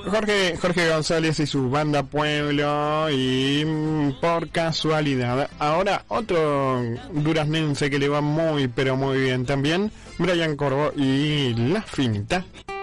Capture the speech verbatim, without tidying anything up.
Jorge, Jorge González y su banda Pueblo. Y mm, por casualidad, ahora otro duraznense que le va muy pero muy bien también, Brian Corbo y La Finita.